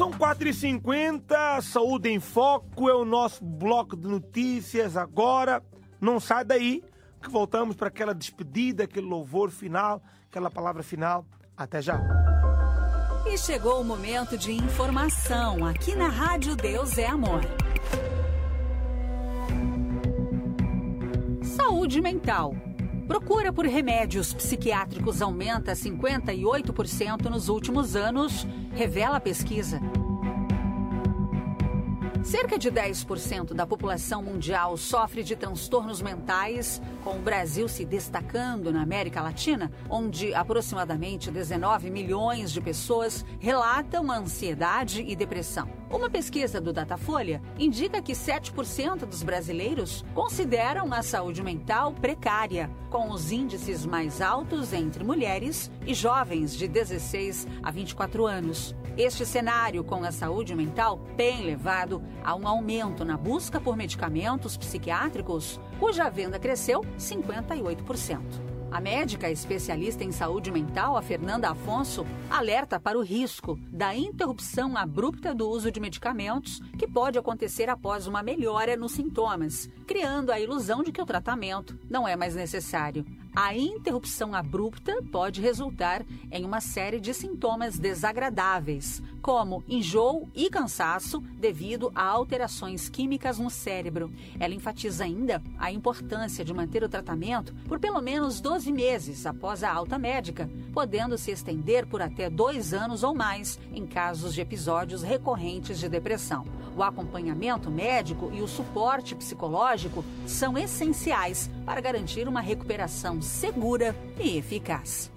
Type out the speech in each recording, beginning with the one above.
São 4h50, Saúde em Foco é o nosso bloco de notícias agora. Não sai daí, que voltamos para aquela despedida, aquele louvor final, aquela palavra final. Até já. E chegou o momento de informação aqui na Rádio Deus é Amor. Saúde mental. Procura por remédios psiquiátricos aumenta 58% nos últimos anos, revela a pesquisa. Cerca de 10% da população mundial sofre de transtornos mentais, com o Brasil se destacando na América Latina, onde aproximadamente 19 milhões de pessoas relatam ansiedade e depressão. Uma pesquisa do Datafolha indica que 7% dos brasileiros consideram a saúde mental precária, com os índices mais altos entre mulheres e jovens de 16 a 24 anos. Este cenário com a saúde mental tem levado a um aumento na busca por medicamentos psiquiátricos, cuja venda cresceu 58%. A médica especialista em saúde mental, a Fernanda Afonso, alerta para o risco da interrupção abrupta do uso de medicamentos que pode acontecer após uma melhora nos sintomas, criando a ilusão de que o tratamento não é mais necessário. A interrupção abrupta pode resultar em uma série de sintomas desagradáveis, como enjoo e cansaço devido a alterações químicas no cérebro. Ela enfatiza ainda a importância de manter o tratamento por pelo menos 12 meses após a alta médica, podendo se estender por até 2 anos ou mais em casos de episódios recorrentes de depressão. O acompanhamento médico e o suporte psicológico são essenciais para garantir uma recuperação segura e eficaz.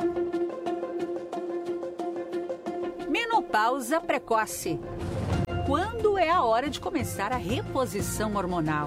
Menopausa precoce. Quando é a hora de começar a reposição hormonal?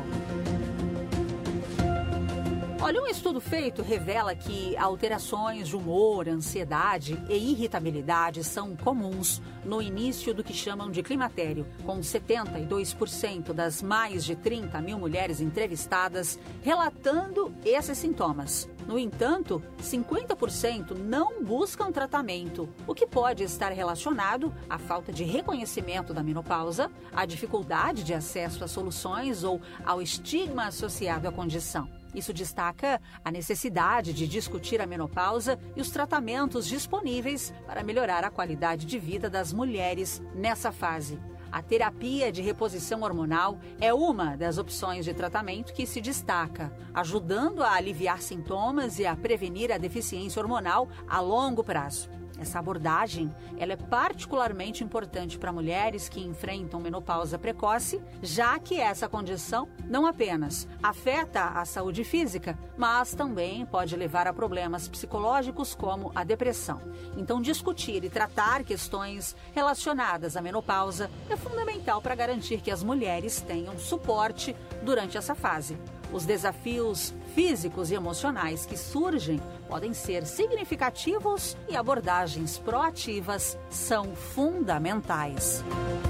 Olha, um estudo feito revela que alterações de humor, ansiedade e irritabilidade são comuns no início do que chamam de climatério, com 72% das mais de 30 mil mulheres entrevistadas relatando esses sintomas. No entanto, 50% não buscam tratamento, o que pode estar relacionado à falta de reconhecimento da menopausa, à dificuldade de acesso a soluções ou ao estigma associado à condição. Isso destaca a necessidade de discutir a menopausa e os tratamentos disponíveis para melhorar a qualidade de vida das mulheres nessa fase. A terapia de reposição hormonal é uma das opções de tratamento que se destaca, ajudando a aliviar sintomas e a prevenir a deficiência hormonal a longo prazo. Essa abordagem ela é particularmente importante para mulheres que enfrentam menopausa precoce, já que essa condição não apenas afeta a saúde física, mas também pode levar a problemas psicológicos como a depressão. Então, discutir e tratar questões relacionadas à menopausa é fundamental para garantir que as mulheres tenham suporte durante essa fase. Os desafios físicos e emocionais que surgem podem ser significativos e abordagens proativas são fundamentais.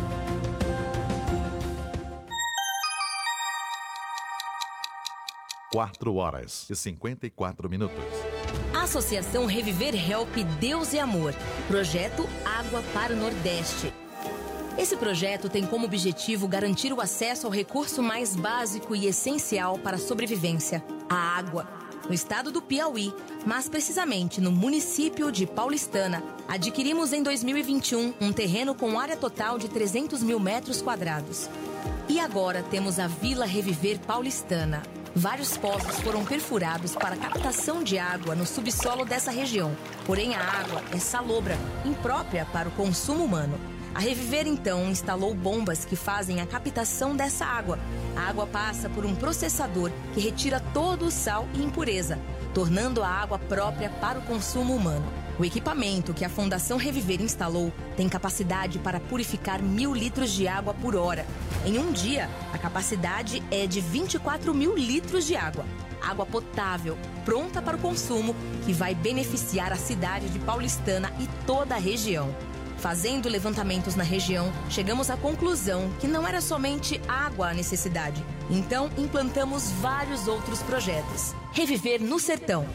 Quatro horas e 54 minutos. Associação Reviver Help Deus e Amor. Projeto Água para o Nordeste. Esse projeto tem como objetivo garantir o acesso ao recurso mais básico e essencial para a sobrevivência, a água. No estado do Piauí, mas precisamente no município de Paulistana, adquirimos em 2021 um terreno com área total de 300 mil metros quadrados. E agora temos a Vila Reviver Paulistana. Vários poços foram perfurados para captação de água no subsolo dessa região. Porém, a água é salobra, imprópria para o consumo humano. A Reviver, então, instalou bombas que fazem a captação dessa água. A água passa por um processador que retira todo o sal e impureza, tornando a água própria para o consumo humano. O equipamento que a Fundação Reviver instalou tem capacidade para purificar 1.000 litros de água por hora. Em um dia, a capacidade é de 24 mil litros de água. Água potável, pronta para o consumo, que vai beneficiar a cidade de Paulistana e toda a região. Fazendo levantamentos na região, chegamos à conclusão que não era somente água a necessidade. Então, implantamos vários outros projetos. Reviver no Sertão.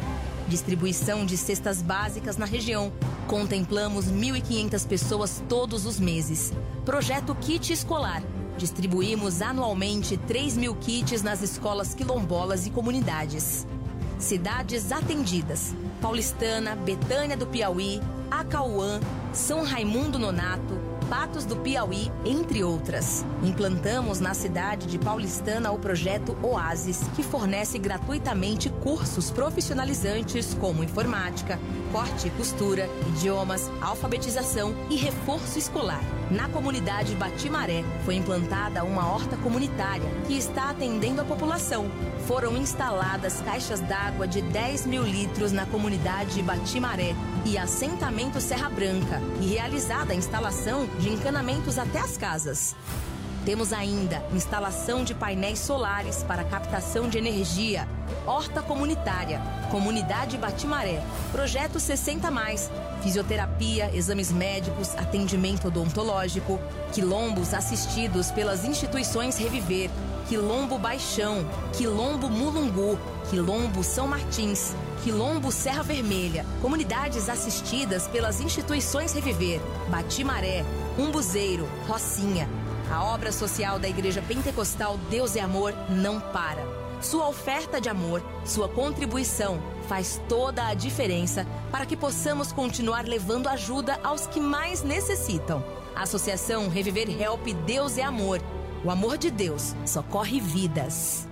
Distribuição de cestas básicas na região. Contemplamos 1.500 pessoas todos os meses. Projeto Kit Escolar. Distribuímos anualmente 3.000 kits nas escolas quilombolas e comunidades. Cidades atendidas: Paulistana, Betânia do Piauí, Acauã, São Raimundo Nonato, Patos do Piauí, entre outras. Implantamos na cidade de Paulistana o projeto Oasis, que fornece gratuitamente cursos profissionalizantes como informática, corte e costura, idiomas, alfabetização e reforço escolar. Na comunidade Batimaré, foi implantada uma horta comunitária que está atendendo a população. Foram instaladas caixas d'água de 10.000 litros na comunidade Batimaré e assentamento Serra Branca, e realizada a instalação de encanamentos até as casas. Temos ainda instalação de painéis solares para captação de energia, horta comunitária, comunidade Batimaré, projeto 60+, fisioterapia, exames médicos, atendimento odontológico, quilombos assistidos pelas instituições Reviver, Quilombo Baixão, Quilombo Mulungu, Quilombo São Martins, Quilombo Serra Vermelha, comunidades assistidas pelas instituições Reviver, Batimaré, Umbuzeiro, Rocinha. A obra social da Igreja Pentecostal Deus é Amor não para. Sua oferta de amor, sua contribuição faz toda a diferença para que possamos continuar levando ajuda aos que mais necessitam. Associação Reviver Help Deus é Amor. O amor de Deus socorre vidas.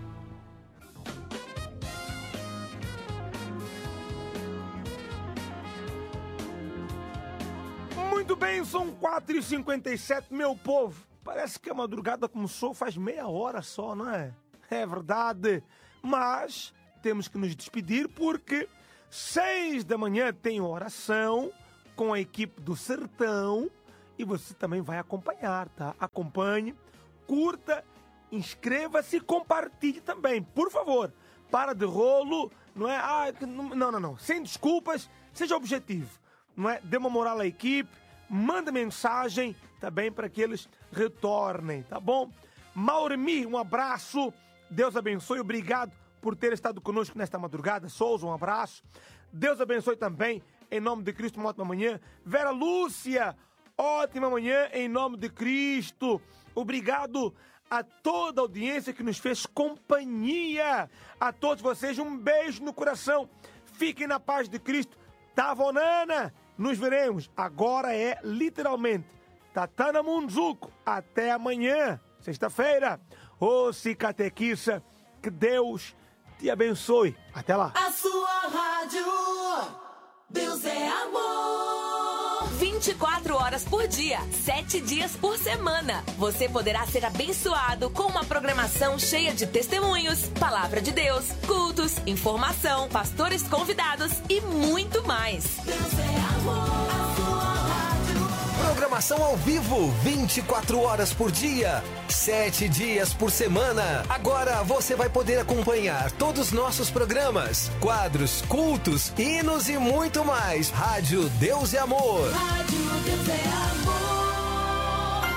Muito bem, são 4h57, meu povo. Parece que a madrugada começou faz meia hora só, não é? É verdade. Mas temos que nos despedir porque 6 da manhã tem oração com a equipe do Sertão e você também vai acompanhar, tá? Acompanhe, curta, inscreva-se e compartilhe também, por favor. Para de rolo, não é? Não. Sem desculpas, seja objetivo, não é? Dê uma moral à equipe, manda mensagem também para que eles retornem, tá bom? Maurimi, um abraço, Deus abençoe, obrigado por ter estado conosco nesta madrugada. Souza, um abraço, Deus abençoe também, em nome de Cristo, uma ótima manhã. Vera Lúcia, ótima manhã, em nome de Cristo. Obrigado a toda a audiência que nos fez companhia. A todos vocês, um beijo no coração. Fiquem na paz de Cristo. Tavonana, nos veremos. Agora é literalmente Tatana Munzuko. Até amanhã, sexta-feira. Ô Cicatequiça, que Deus te abençoe. Até lá. A sua rádio, Deus é amor. 24 horas por dia, 7 dias por semana. Você poderá ser abençoado com uma programação cheia de testemunhos, palavra de Deus, cultos, informação, pastores convidados e muito mais. Deus é amor. A sua rádio. Programação ao vivo, 24 horas por dia, 7 dias por semana. Agora você vai poder acompanhar todos os nossos programas, quadros, cultos, hinos e muito mais. Rádio Deus é Amor. Rádio Deus é amor.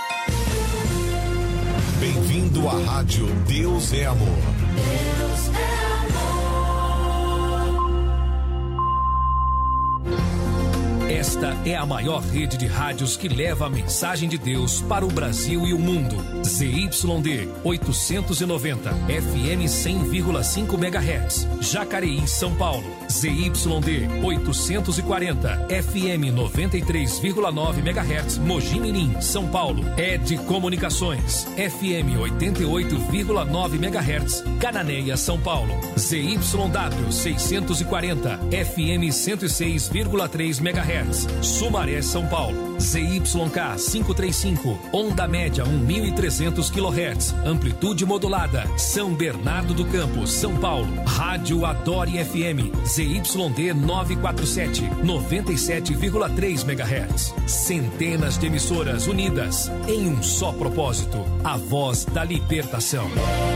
Bem-vindo à Rádio Deus é Amor. Deus é amor. Esta é a maior rede de rádios que leva a mensagem de Deus para o Brasil e o mundo. ZYD 890, FM 100,5 MHz, Jacareí, São Paulo. ZYD 840, FM 93,9 MHz, Mogi Mirim, São Paulo. ED Comunicações, FM 88,9 MHz, Cananéia, São Paulo. ZYW 640, FM 106,3 MHz, Sumaré, São Paulo. ZYK 535, onda média 1.300 kHz, amplitude modulada, São Bernardo do Campo, São Paulo. Rádio Adore FM, ZYD 947, 97,3 MHz. Centenas de emissoras unidas em um só propósito, a voz da libertação.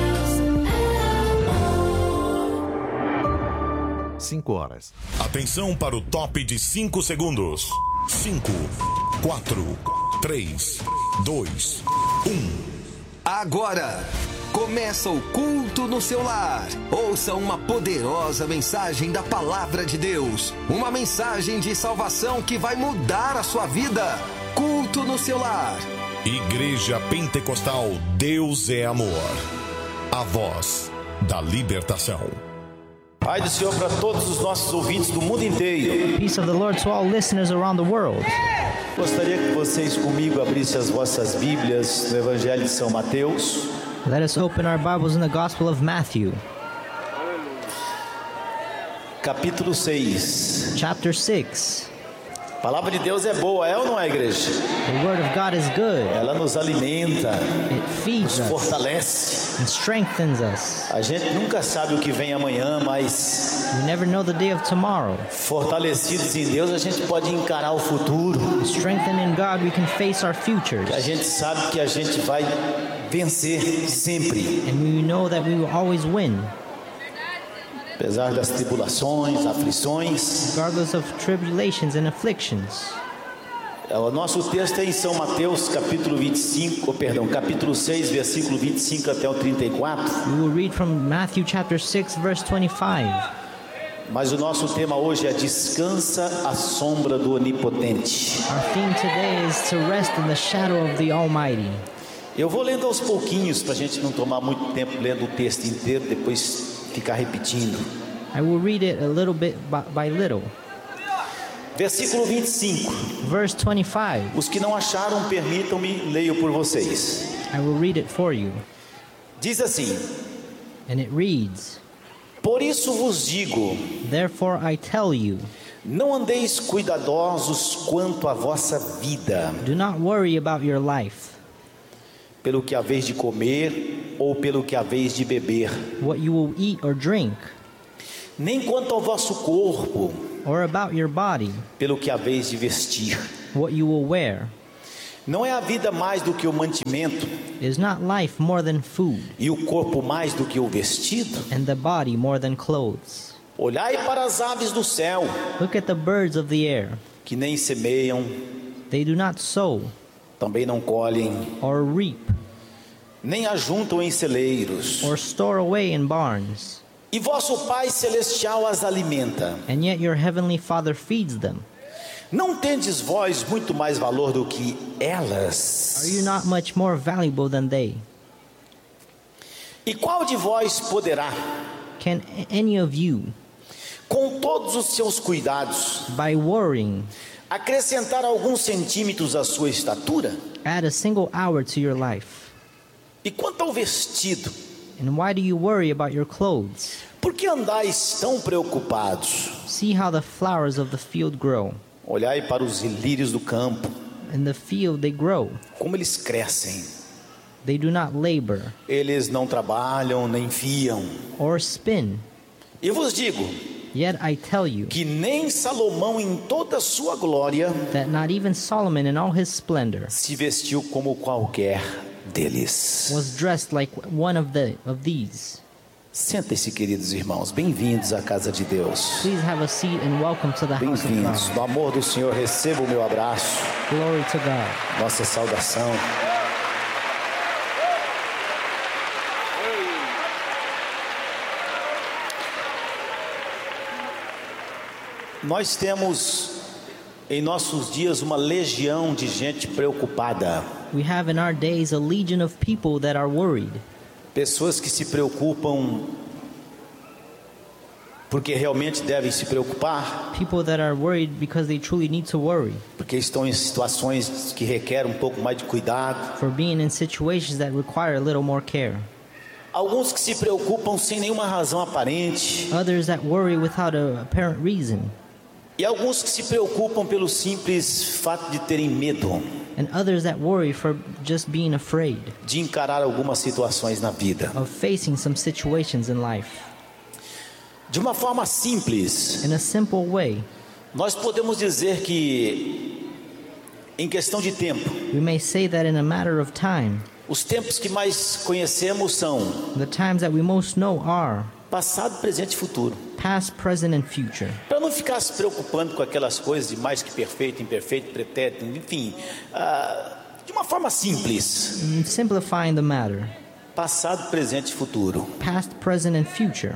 5 horas. Atenção para o top de 5 segundos. 5, 4, 3, 2, 1. Agora, Começa o culto no seu lar. Ouça uma poderosa mensagem da palavra de Deus. Uma mensagem de salvação que vai mudar a sua vida. Culto no seu lar. Igreja Pentecostal Deus é Amor. A voz da libertação. Pai do Senhor para todos os nossos ouvintes do mundo inteiro. Peace of the Lord to all listeners around the world. Gostaria que vocês comigo abrissem as vossas Bíblias no Evangelho de São Mateus. Let us open our Bibles in the Gospel of Matthew, capítulo 6. chapter 6. A palavra de Deus é boa, é ou não é, igreja? The Word of God is good. Ela nos alimenta, It feeds nos us fortalece. and strengthens us. A gente nunca sabe o que vem amanhã, mas We never know the day of tomorrow. fortalecidos em Deus, a gente pode encarar o futuro. Strengthened in God, we can face our futures. A gente sabe que a gente vai vencer sempre. And we know that we will always win, Apesar das tribulações, aflições. regardless of tribulations and afflictions. O nosso texto é em São Mateus, capítulo 6, versículo 25 até o 34. We will read from Matthew chapter 6, verse 25. Mas o nosso tema hoje é Descansa à sombra do Onipotente. Our theme today is to rest in the shadow of the Almighty. Eu vou lendo aos pouquinhos para a gente não tomar muito tempo lendo o texto inteiro, depois ficar repetindo. I will read it a little bit by little. Versículo 25. Verse 25. Os que não acharam, permitam-me, leio por vocês. I will read it for you. Diz assim: And it reads, Por isso vos digo, Therefore I tell you, não andeis cuidadosos quanto à vossa vida, do not worry about your life, pelo que haveis de comer ou pelo que haveis de beber, what you will eat or drink, nem quanto ao vosso corpo, or about your body, pelo que haveis de vestir. what you will wear. Não é a vida mais do que o mantimento, Is not life more than food, e o corpo mais do que o vestido? and the body more than clothes? Olhai para as aves do céu, Look at the birds of the air. que nem semeiam, They do not sow também não colhem, or reap nem ajuntam em celeiros, or store away in barns, e vosso Pai Celestial as alimenta. and yet your heavenly Father feeds them. Não tendes vós muito mais valor do que elas? Are you not much more valuable than they? E qual de vós poderá, Can any of you, com todos os seus cuidados, by worrying, acrescentar alguns centímetros à sua estatura? add a single hour to your life? E quanto ao vestido, And why do you worry about your clothes? por que andais tão preocupados? See how the flowers of the field grow. Olhai para os lírios do campo, In the field they grow. como eles crescem. They do not labor Eles não trabalham nem fiam. or spin. E vos digo Yet I tell you que nem Salomão em toda a sua glória that not even Solomon in all his splendor se vestiu como qualquer deles. was dressed like one of these. Sentem-se, queridos irmãos, bem-vindos à casa de Deus. Please have a seat and welcome to the house of Bem-vindos. God. No amor do Senhor, receba o meu abraço, Glory to God. nossa saudação. Nós temos em nossos dias uma legião de gente preocupada. We have in our days a legion of people that are worried. Pessoas que se preocupam porque realmente devem se preocupar, People that are worried because they truly need to worry. porque estão em situações que requerem um pouco mais de cuidado. For being in situations that require a little more care. Alguns que se preocupam sem nenhuma razão aparente. Others that worry without a apparent reason. E alguns que se preocupam pelo simples fato de terem medo And others that worry for just being afraid de encarar algumas situações na vida. of facing some situations in life. De uma forma simples, In a simple way, nós podemos dizer que, em questão de tempo, we may say that in a matter of time, os tempos que mais conhecemos são the times that we most know are passado, presente e futuro. past, present, and future. Para não ficar se preocupando com aquelas coisas de mais que perfeito, imperfeito, pretérito, enfim, de uma forma simples. Simplifying the matter, Passado, presente e futuro. Past, present, and future.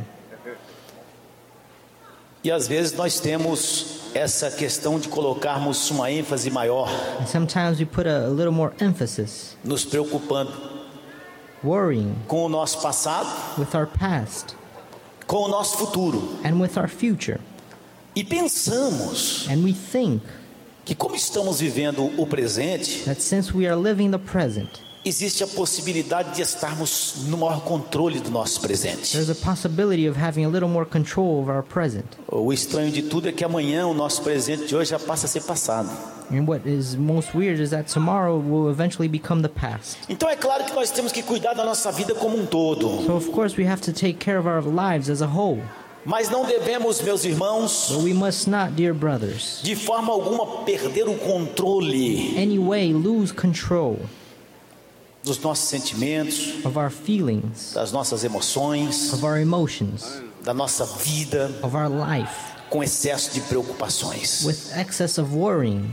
E às vezes nós temos essa questão de colocarmos uma ênfase maior, And sometimes we put a little more emphasis, nos preocupando worrying com o nosso passado, with our past com o nosso futuro. and with our future. E pensamos And we think que, como estamos vivendo o presente, that since we are living the present, existe a possibilidade de estarmos no maior controle do nosso presente. there's a possibility of having a little more control over our present. O estranho de tudo é que amanhã o nosso presente de hoje já passa a ser passado. And what is most weird is that tomorrow will eventually become the past. Então é claro que nós temos que cuidar da nossa vida como um todo. So of course we have to take care of our lives as a whole. Mas não devemos, meus irmãos, But we must not, dear brothers, de forma alguma perder o controle anyway lose control dos nossos sentimentos, of our feelings, das nossas emoções, of our emotions, da nossa vida, of our life, com excesso de preocupações. with excess of worrying.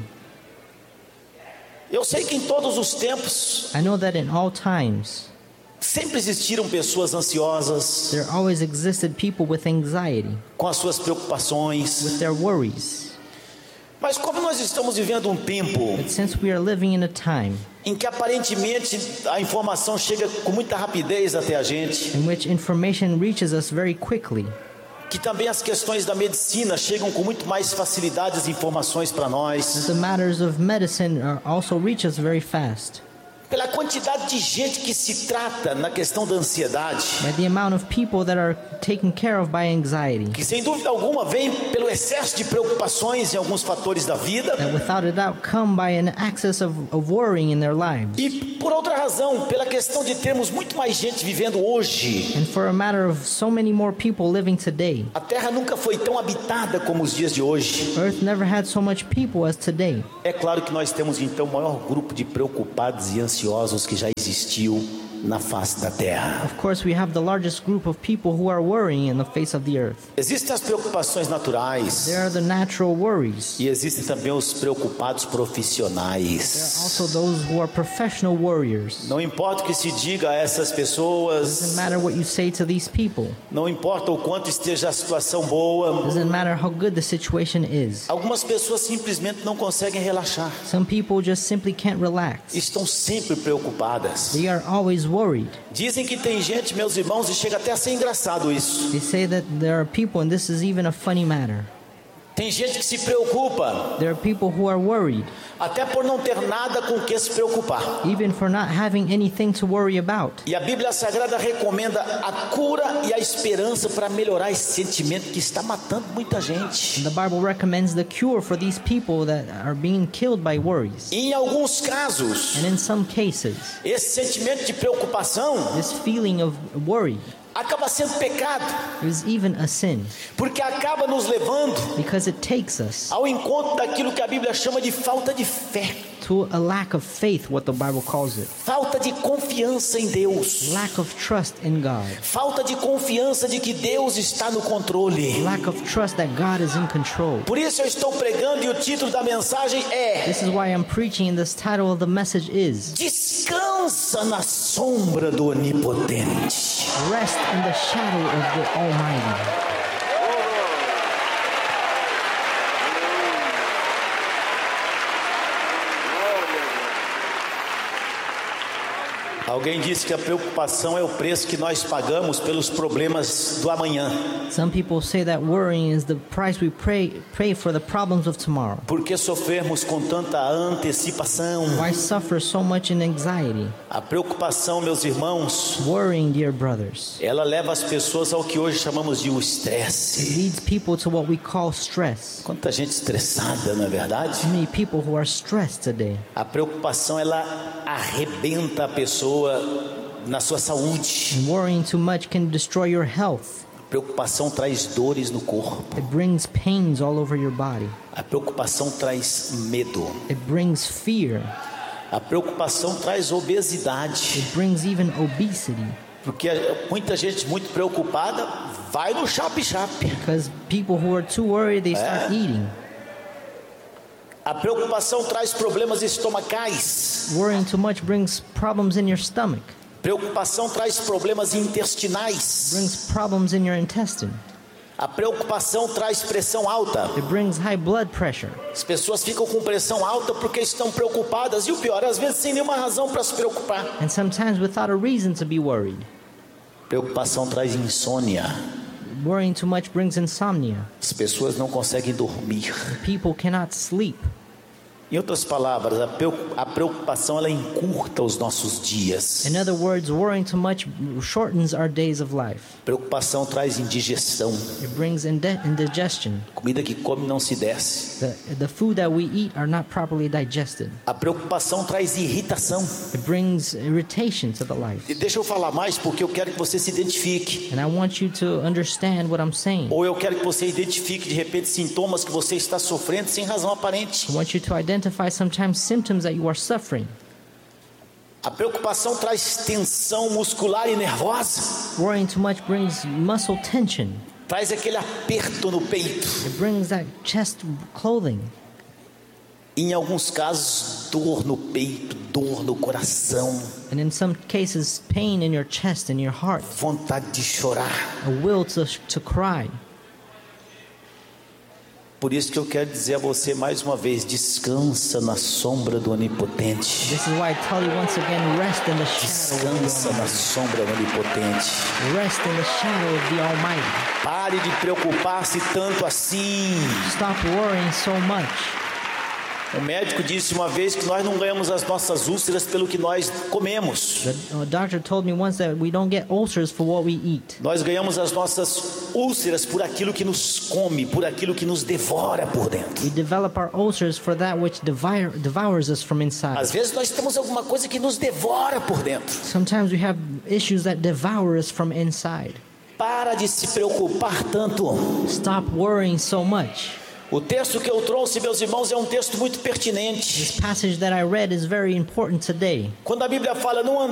Eu sei que em todos os tempos I know that in all times sempre existiram pessoas ansiosas there always existed people with anxiety, com as suas preocupações, with their worries. mas como nós estamos vivendo um tempo But since we are living in a time em que aparentemente a informação chega com muita rapidez até a gente, in which information reaches us very quickly, que também as questões da medicina chegam com muito mais facilidade as informações para nós, the matters of medicine also reach us very fast. pela quantidade de gente que se trata na questão da ansiedade, By the amount of people that are taken care of by anxiety, que sem dúvida alguma vem pelo excesso de preocupações em alguns fatores da vida, that without a doubt come by an excess of worrying in their lives. e por outra razão, pela questão de termos muito mais gente vivendo hoje. And for a matter of so many more people living today, A Terra nunca foi tão habitada como os dias de hoje. Earth never had so much people as today. É claro que nós temos então o maior grupo de preocupados e ansiosos que já existiu na face da Terra. Of course, we have the largest group of people who are worrying in the face of the earth. Existem as preocupações naturais There are the natural worries. e existem também os preocupados There are profissionais. also those who are professional warriors. Não importa o que se diga a essas Doesn't pessoas, matter what you say to these people. não importa o quanto esteja a situação boa, Doesn't matter how good the situation is. algumas pessoas simplesmente não conseguem relaxar. Some people just simply can't relax. Estão sempre preocupadas. They are always worried. Dizem que tem gente, meus irmãos, e chega até a ser engraçado isso. They say that there are people, and this is even a funny matter. Tem gente que se preocupa There are people who are worried, até por não ter nada com o que se preocupar. even for not having anything to worry about. E a Bíblia Sagrada recomenda a cura e a esperança para melhorar esse sentimento que está matando muita gente. The Bible recommends the cure for these people that are being killed by worries. E em alguns casos, And in some cases, esse sentimento de preocupação this feeling of worry acaba sendo pecado, is even a sin, porque acaba nos levando because it takes us ao encontro daquilo que a Bíblia chama de falta de fé, to a lack of faith, what the Bible calls it. falta de confiança em Deus, Lack of trust in God. falta de confiança de que Deus está no controle. Lack of trust that God is in control. Por isso eu estou pregando e o título da mensagem é: This is why I'm preaching, and this title of the message is Descansa na sombra do Onipotente. Rest in the shadow of the Almighty. Alguém disse que a preocupação é o preço que nós pagamos pelos problemas do amanhã. Some people say that worrying is the price we pay for the problems of tomorrow. Por que sofrermos com tanta antecipação? Why suffer so much in anxiety? A preocupação, meus irmãos, Worrying, dear brothers, ela leva as pessoas ao que hoje chamamos de o estresse. leads people to what we call stress. Quanta gente estressada, não é verdade? How many people who are stressed today? A preocupação, ela arrebenta a pessoa na sua saúde. And worrying too much can destroy your health. A preocupação traz dores no corpo. It brings pains all over your body. A preocupação traz medo. It brings fear. A preocupação traz obesidade. It brings even obesity. Porque muita gente muito preocupada vai no chape-chape. Because people who are too worried, they start eating. A preocupação traz problemas estomacais. Worrying too much brings problems in your stomach. Preocupação traz problemas intestinais. Brings problems in your intestine. A preocupação traz pressão alta. It brings high blood pressure. As pessoas ficam com pressão alta porque estão preocupadas. E o pior, às vezes sem nenhuma razão para se preocupar. And sometimes without a reason to be worried. Preocupação traz insônia. Worrying too much brings insomnia. As pessoas não conseguem dormir. People cannot sleep. Em outras palavras, a preocupação ela encurta os nossos dias. In other words, worrying too much shortens our days of life. Preocupação traz indigestão. It brings indigestion. Comida que come não se desce. The food that we eat are not properly digested. A preocupação traz irritação. It brings irritation to the life. E deixa eu falar mais porque eu quero que você se identifique. And I want you to understand what I'm saying. Ou eu quero que você identifique de repente sintomas que você está sofrendo sem razão aparente. I want you to identify sometimes symptoms that you are suffering. A preocupação traz tensão muscular e nervosa. Worrying too much brings muscle tension. Traz aquele aperto no peito. It brings that chest clothing. Em alguns casos, dor no peito, dor no coração. And in some cases, pain in your chest and your heart. Vontade de chorar. A will to cry. Por isso que eu quero dizer a você mais uma vez, descansa na sombra do Onipotente. This is why I tell you once again, rest in the shadow. Descansa na sombra do Onipotente. Rest in the shadow of the Almighty. Pare de preocupar-se tanto assim. Stop worrying so much. O médico disse uma vez que nós não ganhamos as nossas úlceras pelo que nós comemos. The doctor told me once that we don't get ulcers for what we eat. Nós ganhamos as nossas úlceras por aquilo que nos come, por aquilo que nos devora por dentro. We develop our ulcers for that which devours us from inside. Às vezes nós temos alguma coisa que nos devora por dentro. Sometimes we have issues that devour us from inside. Para de se preocupar tanto. Stop worrying so much. O texto que eu trouxe, meus irmãos, é um texto muito pertinente. This passage that I read is very important today. Quando a Bíblia fala, não